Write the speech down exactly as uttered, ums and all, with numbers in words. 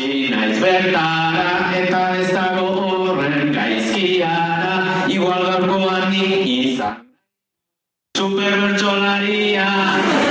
Hasi naiz bertara eta ez dago horren gaizkiara, igual gaurkoan nik izan superbertsolaria.